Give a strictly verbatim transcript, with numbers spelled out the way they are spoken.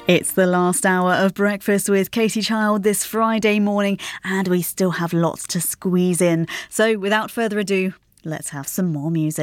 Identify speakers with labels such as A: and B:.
A: It's the last hour of Breakfast with Katie Child this Friday morning, and we still have lots to squeeze in. So without further ado, let's have some more music.